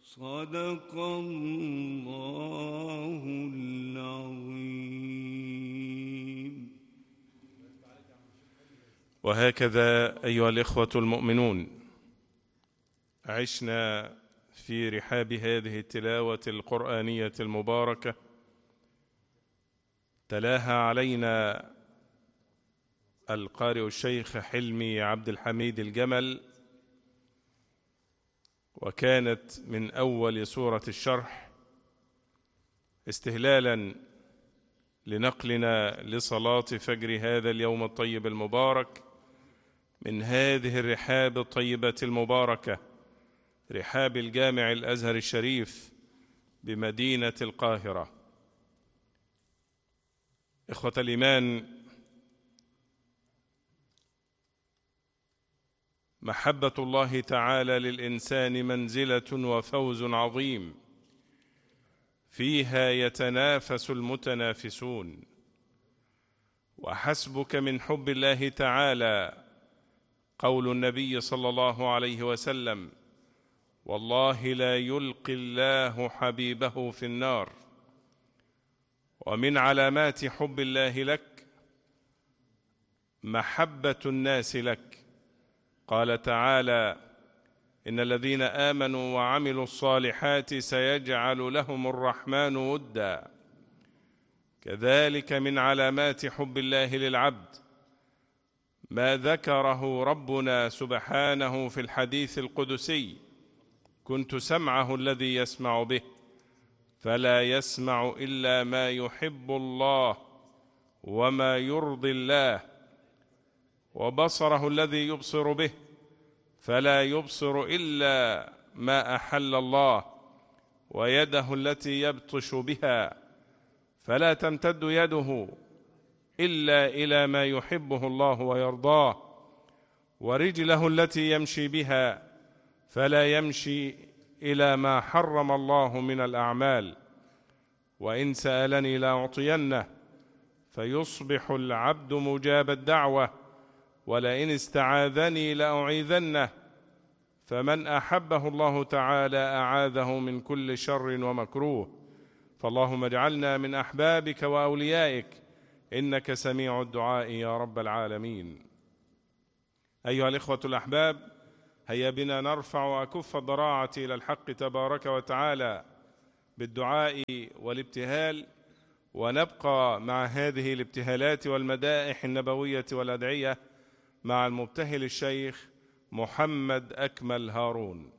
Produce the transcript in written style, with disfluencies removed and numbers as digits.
صدق الله العظيم. وهكذا أيها الإخوة المؤمنون، عشنا في رحاب هذه التلاوة القرآنية المباركة، تلاها علينا القارئ الشيخ حلمي عبد الحميد الجمل، وكانت من أول سورة الشرح استهلالا لنقلنا لصلاة فجر هذا اليوم الطيب المبارك من هذه الرحاب الطيبة المباركة، رحاب الجامع الأزهر الشريف بمدينة القاهرة. إخوة الإيمان، محبة الله تعالى للإنسان منزلة وفوز عظيم فيها يتنافس المتنافسون، وحسبك من حب الله تعالى قول النبي صلى الله عليه وسلم: والله لا يلقي الله حبيبه في النار. ومن علامات حب الله لك محبة الناس لك، قال تعالى: إن الذين آمنوا وعملوا الصالحات سيجعل لهم الرحمن ودا. كذلك من علامات حب الله للعبد ما ذكره ربنا سبحانه في الحديث القدسي: كنت سمعه الذي يسمع به فلا يسمع إلا ما يحب الله وما يرضي الله، وبصره الذي يبصر به فلا يبصر إلا ما أحل الله، ويده التي يبطش بها فلا تمتد يده إلا إلى ما يحبه الله ويرضاه، ورجله التي يمشي بها فلا يمشي إلى ما حرم الله من الأعمال. وإن سألني لأعطينه، فيصبح العبد مجاب الدعوة، ولئن استعاذني لأعيذنه. فمن أحبه الله تعالى أعاذه من كل شر ومكروه. فاللهم اجعلنا من أحبابك وأوليائك، إنك سميع الدعاء يا رب العالمين. أيها الإخوة الأحباب، هيا بنا نرفع أكف الضراعة إلى الحق تبارك وتعالى بالدعاء والابتهال، ونبقى مع هذه الابتهالات والمدائح النبوية والأدعية مع المبتهل الشيخ محمد أكمل هارون.